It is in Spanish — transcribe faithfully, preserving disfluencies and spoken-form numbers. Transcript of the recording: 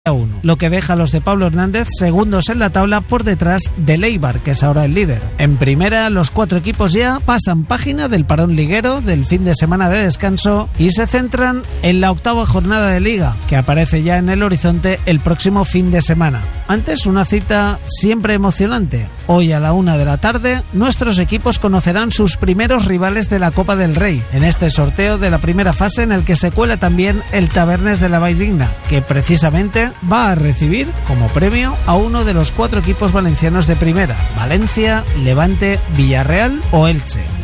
uno, lo que deja a los de Pablo Hernández segundos en la tabla por detrás del Eibar, que es ahora el líder. En primera, los cuatro equipos ya pasan página del parón liguero del fin de semana de descanso y se centran en la octava jornada de liga, que aparece ya en el horizonte el próximo fin de semana. Antes, una cita siempre emocionante. Hoy a la una de la tarde, nuestros equipos conocerán sus primeros rivales de la Copa del Rey, en este sorteo de la primera fase en el que se cuela también el Tabernes de la Valldigna, que precisamente va a recibir como premio a uno de los cuatro equipos valencianos de primera: Valencia, Levante, Villarreal o Elche.